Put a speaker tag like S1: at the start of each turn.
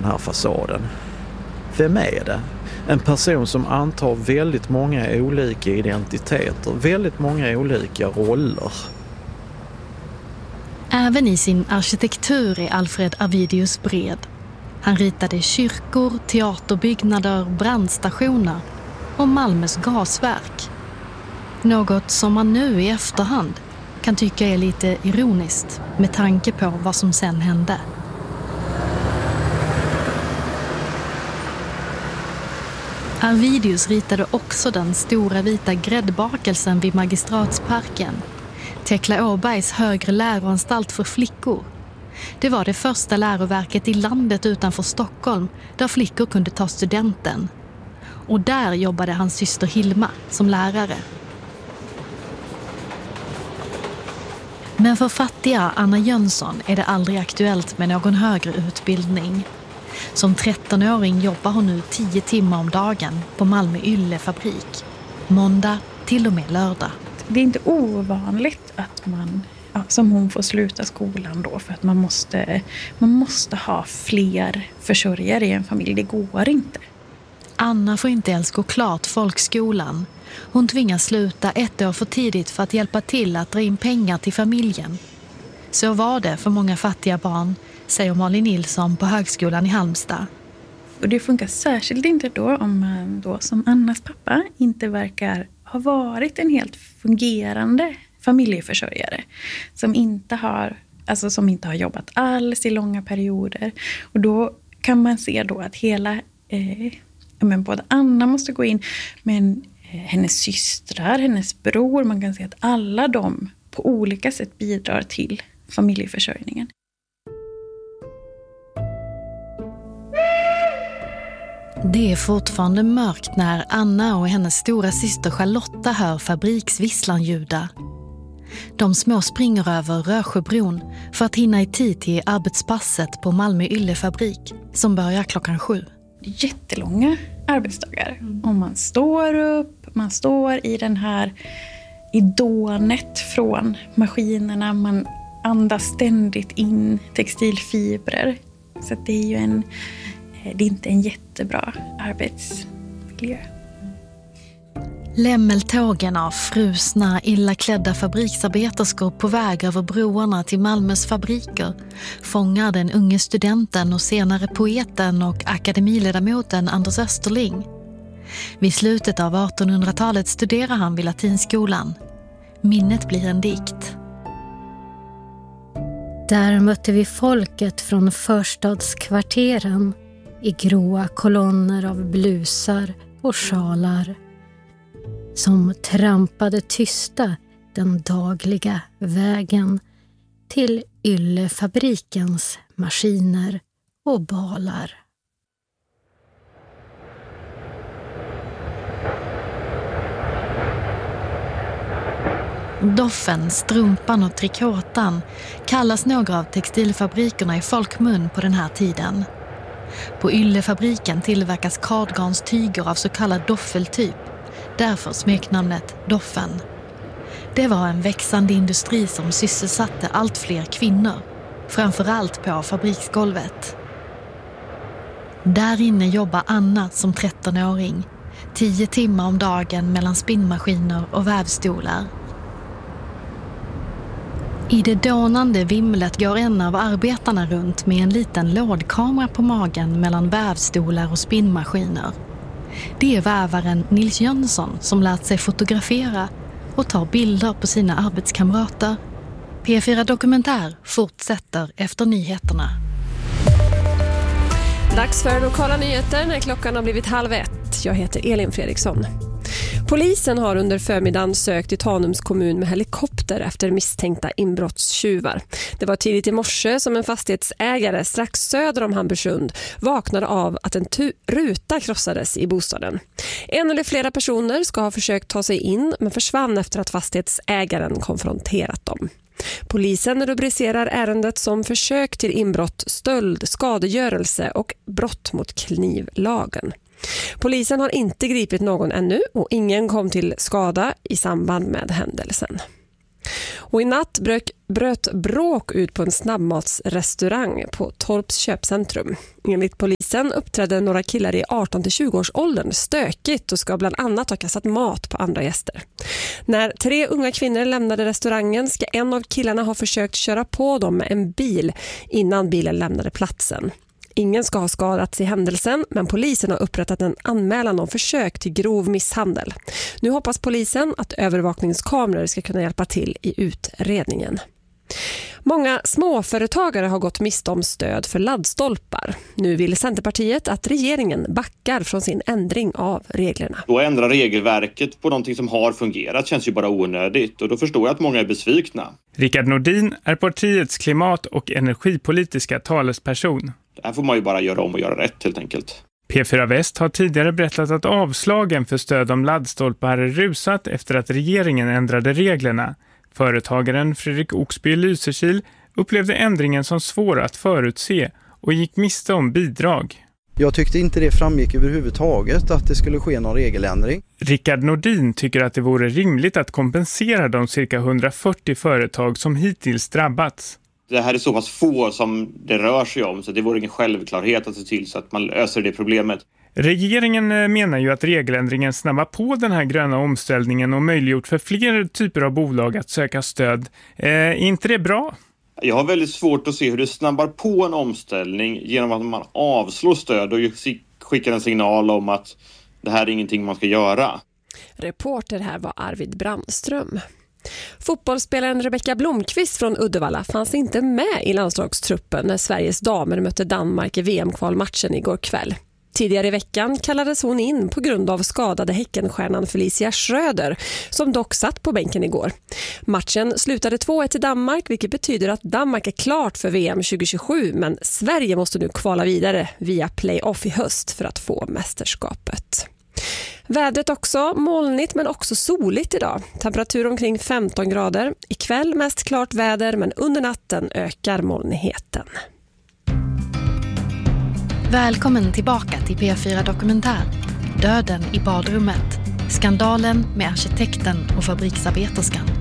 S1: här fasaden. Vem är det? En person som antar väldigt många olika identiteter, väldigt många olika roller.
S2: Även i sin arkitektur är Alfred Arvidius bred. Han ritade kyrkor, teaterbyggnader, brandstationer och Malmös gasverk. Något som man nu i efterhand kan tycka är lite ironiskt med tanke på vad som sen hände. Arvidius ritade också den stora vita gräddbakelsen vid Magistratsparken, Tekla Åbergs högre läroanstalt för flickor. Det var det första läroverket i landet utanför Stockholm där flickor kunde ta studenten. Och där jobbade hans syster Hilma som lärare. Men för fattiga Anna Jönsson är det aldrig aktuellt med någon högre utbildning. Som 13-åring jobbar hon nu 10 timmar om dagen på Malmö Yllefabrik. Måndag till och med lördag.
S3: Det är inte ovanligt att man, som hon, får sluta skolan då för att man måste ha fler försörjare i en familj. Det går inte.
S2: Anna får inte ens gå klart folkskolan. Hon tvingas sluta 1 år för tidigt för att hjälpa till att dra in pengar till familjen. Så var det för många fattiga barn, säger Malin Nilsson på högskolan i Halmstad.
S3: Och det funkar särskilt inte då om man då som Annas pappa inte verkar ha varit en helt fungerande familjeförsörjare. Som inte har jobbat alls i långa perioder. Och då kan man se då att både Anna måste gå in, men hennes systrar, hennes bror, man kan se att alla de på olika sätt bidrar till familjeförsörjningen.
S2: Det är fortfarande mörkt när Anna och hennes stora syster Charlotta hör fabriksvisslan ljuda. De små springer över Rösjöbron för att hinna i tid till arbetspasset på Malmö Yllefabrik som börjar 7:00.
S3: Jättelånga arbetsdagar. Om man står upp, man står i den här dånet från maskinerna, man andas ständigt in textilfibrer. Så att det är inte en jättebra arbetsmiljö.
S2: Lämmeltågen av frusna, illa klädda fabriksarbeterskor på väg över broarna till Malmös fabriker fångar den unge studenten och senare poeten och akademiledamoten Anders Österling. Vid slutet av 1800-talet studerar han vid Latinskolan. Minnet blir en dikt.
S4: Där mötte vi folket från förstadskvarteren i gråa kolonner av blusar och sjalar som trampade tysta den dagliga vägen till Yllefabrikens maskiner och balar.
S2: Doffen, strumpan och trikåtan kallas några av textilfabrikerna i folkmun på den här tiden. På Yllefabriken tillverkas kardgarnstyger av så kallad doffeltyp, därför smeknamnet Doffen. Det var en växande industri som sysselsatte allt fler kvinnor, framförallt på fabriksgolvet. Där inne jobbar Anna som 13-åring, 10 timmar om dagen mellan spinnmaskiner och vävstolar. I det dånande vimlet går en av arbetarna runt med en liten lådkamera på magen mellan vävstolar och spinnmaskiner. Det är vävaren Nils Jönsson som lärt sig fotografera och tar bilder på sina arbetskamrater. P4 Dokumentär fortsätter efter nyheterna.
S5: Dags för lokala nyheter när klockan har blivit 12:30. Jag heter Elin Fredriksson. Polisen har under förmiddagen sökt i Tanums kommun med helikopter efter misstänkta inbrottstjuvar. Det var tidigt i morse som en fastighetsägare strax söder om Hamburgsund vaknade av att en ruta krossades i bostaden. En eller flera personer ska ha försökt ta sig in men försvann efter att fastighetsägaren konfronterat dem. Polisen rubricerar ärendet som försök till inbrott, stöld, skadegörelse och brott mot knivlagen. Polisen har inte gripit någon ännu och ingen kom till skada i samband med händelsen. Och i natt bröt bråk ut på en snabbmatsrestaurang på Torps köpcentrum. Enligt polisen polisen uppträdde några killar i 18-20-årsåldern stökigt och ska bland annat ha kastat mat på andra gäster. När 3 unga kvinnor lämnade restaurangen ska en av killarna ha försökt köra på dem med en bil innan bilen lämnade platsen. Ingen ska ha skadats i händelsen, men polisen har upprättat en anmälan om försök till grov misshandel. Nu hoppas polisen att övervakningskameror ska kunna hjälpa till i utredningen. Många småföretagare har gått miste om stöd för laddstolpar. Nu vill Centerpartiet att regeringen backar från sin ändring av reglerna.
S6: Då ändra regelverket på någonting som har fungerat känns ju bara onödigt, och då förstår jag att många är besvikna.
S7: Rickard Nordin är partiets klimat- och energipolitiska talesperson.
S6: Det här får man ju bara göra om och göra rätt helt enkelt.
S7: P4 Väst har tidigare berättat att avslagen för stöd om laddstolpar rusat efter att regeringen ändrade reglerna. Företagaren Fredrik Oxby Lysekil upplevde ändringen som svår att förutse och gick miste om bidrag.
S8: Jag tyckte inte det framgick överhuvudtaget att det skulle ske någon regeländring.
S7: Rickard Nordin tycker att det vore rimligt att kompensera de cirka 140 företag som hittills drabbats.
S6: Det här är så pass få som det rör sig om, så det vore ingen självklarhet att se till så att man löser det problemet.
S7: Regeringen menar ju att regeländringen snabbar på den här gröna omställningen och möjliggjort för fler typer av bolag att söka stöd. Är inte det bra?
S6: Jag har väldigt svårt att se hur det snabbar på en omställning genom att man avslår stöd och skickar en signal om att det här är ingenting man ska göra.
S5: Reporter här var Arvid Bramström. Fotbollsspelaren Rebecka Blomqvist från Uddevalla fanns inte med i landslagstruppen när Sveriges damer mötte Danmark i VM-kvalmatchen igår kväll. Tidigare i veckan kallades hon in på grund av skadade Häckenstjärnan Felicia Schröder, som dock satt på bänken igår. Matchen slutade 2-1 till Danmark, vilket betyder att Danmark är klart för VM 2027, men Sverige måste nu kvala vidare via playoff i höst för att få mästerskapet. Vädret också molnigt men också soligt idag. Temperatur omkring 15 grader. Ikväll mest klart väder, men under natten ökar molnigheten.
S2: Välkommen tillbaka till P4 Dokumentär. Döden i badrummet. Skandalen med arkitekten och fabriksarbeterskan.